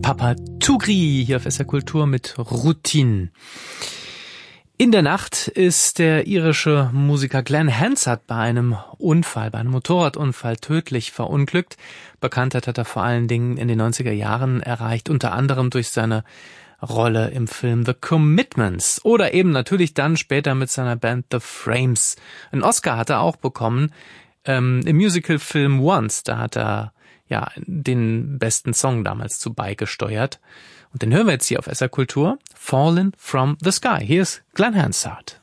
Papa Tugri hier auf SR Kultur mit Routine. In der Nacht ist der irische Musiker Glenn Hansard bei einem Motorradunfall tödlich verunglückt. Bekanntheit hat er vor allen Dingen in den 90er Jahren erreicht, unter anderem durch seine Rolle im Film The Commitments oder eben natürlich dann später mit seiner Band The Frames. Einen Oscar hat er auch bekommen im Musical-Film Once. Da hat er den besten Song damals zu beigesteuert. Und den hören wir jetzt hier auf SR Kultur. Fallen from the Sky. Hier ist Glenn Hansard.